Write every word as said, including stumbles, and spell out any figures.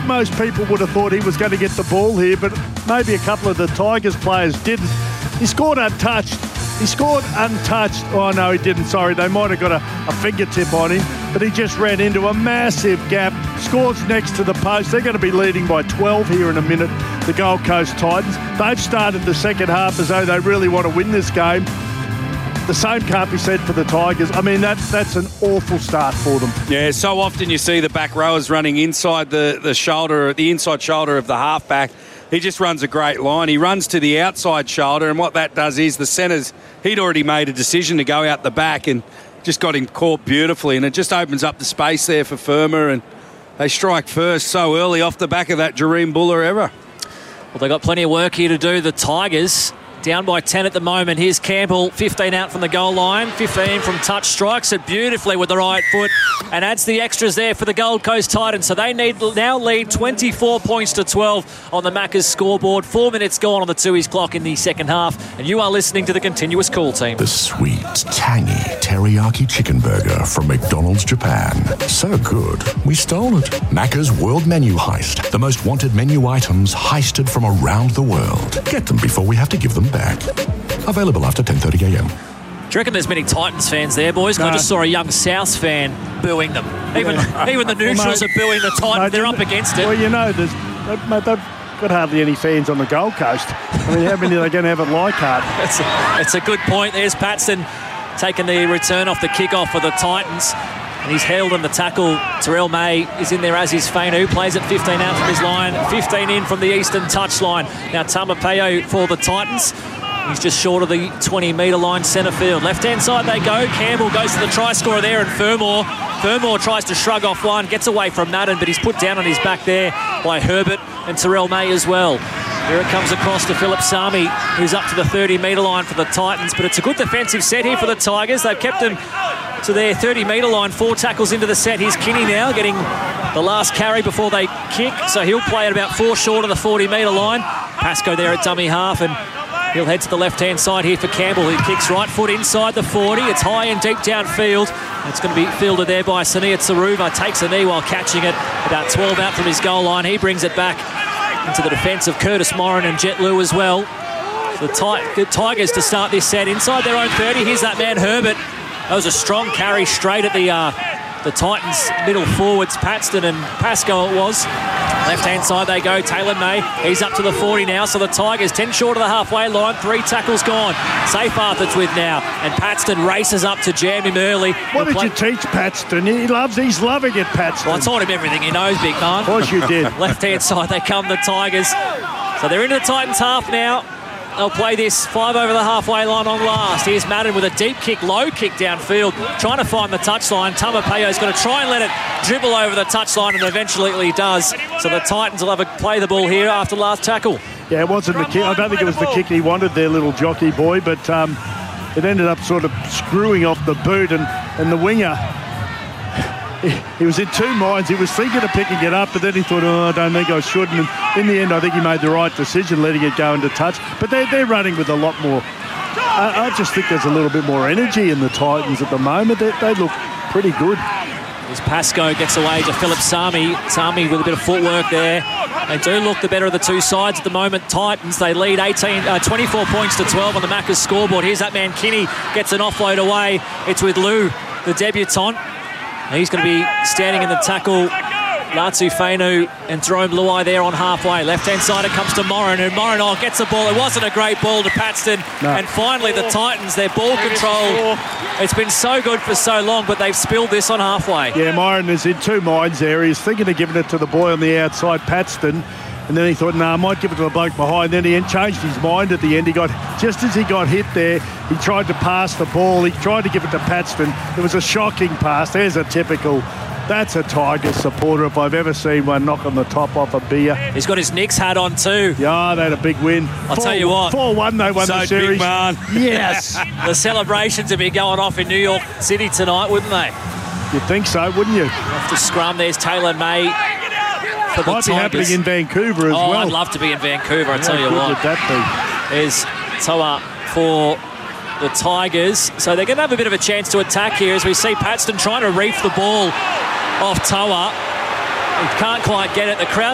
most people would have thought he was going to get the ball here, but maybe a couple of the Tigers players didn't. He scored untouched. He scored untouched. Oh, no, he didn't. Sorry, they might have got a, a fingertip on him, but he just ran into a massive gap. Scores next to the post. They're going to be leading by twelve here in a minute, the Gold Coast Titans. They've started the second half as though they really want to win this game. The same can't be said for the Tigers. I mean, that, that's an awful start for them. Yeah, so often you see the back rowers running inside the, the shoulder, the inside shoulder of the halfback. He just runs a great line. He runs to the outside shoulder, and what that does is the centres, he'd already made a decision to go out the back and just got him caught beautifully, and it just opens up the space there for Firma, and they strike first so early off the back of that Jareem Buller error. Well, they've got plenty of work here to do, the Tigers. Down by ten at the moment. Here's Campbell, fifteen out from the goal line. fifteen from touch, strikes it beautifully with the right foot and adds the extras there for the Gold Coast Titans. So they need now lead twenty-four points to twelve on the Macca's scoreboard. Four minutes gone on the Tooheys clock in the second half. And you are listening to the Continuous Call team. The sweet, tangy teriyaki chicken burger from McDonald's Japan. So good, we stole it. Macca's World Menu Heist. The most wanted menu items heisted from around the world. Get them before we have to give them back. Available after ten thirty a m. Do you reckon there's many Titans fans there, boys? No. I just saw a young South fan booing them. Even yeah. even the neutrals well, mate, are booing the Titans. Mate, They're up against it. Well, you know, there's, mate, they've got hardly any fans on the Gold Coast. I mean, how many are they going to have at Leichhardt? It's a, it's a good point. There's Paxton taking the return off the kickoff for the Titans. And he's held in the tackle. Terrell May is in there, as is Fainu. Plays at fifteen out from his line. fifteen in from the eastern touchline. Now Tamapeo for the Titans. He's just short of the twenty metre line, centre field. Left-hand side they go. Campbell goes to the try scorer there, and Fermor. Fermor tries to shrug off one, gets away from Madden, but he's put down on his back there by Herbert and Terrell May as well. Here it comes across to Philip Sami, who's up to the thirty metre line for the Titans, but it's a good defensive set here for the Tigers. They've kept them to their thirty metre line, four tackles into the set. Here's Kinney now getting the last carry before they kick, so he'll play at about four short of the forty metre line. Pascoe there at dummy half, and he'll head to the left-hand side here for Campbell. He kicks right foot inside the forty. It's high and deep downfield. It's going to be fielded there by Sania Tsaruva. Takes a knee while catching it. About twelve out from his goal line. He brings it back into the defence of Curtis Morin and Jet Liu as well. The, Ti- the Tigers to start this set inside their own thirty. Here's that man, Herbert. That was a strong carry straight at the uh, the Titans' middle forwards, Paxton and Pascoe it was. Left-hand side they go, Taylor May. He's up to the forty now, so the Tigers ten short of the halfway line. Three tackles gone. Safe Arthur's with now, and Paxton races up to jam him early. What did play- you teach Paxton? He loves, he's loving it, Paxton. Well, I taught him everything he knows, big man. Of course you did. Left-hand side they come, the Tigers. So they're into the Titans' half now. They'll play this five over the halfway line on last. Here's Madden with a deep kick, low kick downfield, trying to find the touchline. Tamapeo's going to try and let it dribble over the touchline, and eventually he does. So the Titans will have a play the ball here after last tackle. Yeah, it wasn't the kick. I don't think it was the kick he wanted there, little jockey boy, but um, it ended up sort of screwing off the boot, and, and the winger, he, he was in two minds. He was thinking of picking it up, but then he thought, oh, I don't think I should. And in the end, I think he made the right decision, letting it go into touch. But they're, they're running with a lot more. I, I just think there's a little bit more energy in the Titans at the moment. They, they look pretty good. As Pascoe gets away to Philip Sami. Sami with a bit of footwork there. They do look the better of the two sides at the moment. Titans, they lead eighteen, uh, twenty-four points to twelve on the Macca's scoreboard. Here's that man, Kinney, gets an offload away. It's with Lou, the debutant. He's going to be standing in the tackle. Latu Fainu and Jerome Luai there on halfway. Left-hand side it comes to Morin, and Morin oh, gets the ball. It wasn't a great ball to Paxton. No. And finally the Titans, their ball control. It's been so good for so long, but they've spilled this on halfway. Yeah, Morin is in two minds there. He's thinking of giving it to the boy on the outside, Paxton. And then he thought, no, nah, I might give it to the bloke behind. Then he changed his mind at the end. He got, just as he got hit there, he tried to pass the ball. He tried to give it to Paxton. It was a shocking pass. There's a typical, that's a Tigers supporter if I've ever seen one knock on the top off a beer. He's got his Knicks hat on too. Yeah, they had a big win. I'll four, tell you what. four one they won so the series. Big man. Yes. The celebrations would be going off in New York City tonight, wouldn't they? You'd think so, wouldn't you? Off the scrum, there's Taylor May. For the Might Tigers. be happening in Vancouver as oh, well. I'd love to be in Vancouver, I tell you good what. would that be? There's Toa for the Tigers. So they're going to have a bit of a chance to attack here as we see Paxton trying to reef the ball off Toa. He can't quite get it. The crowd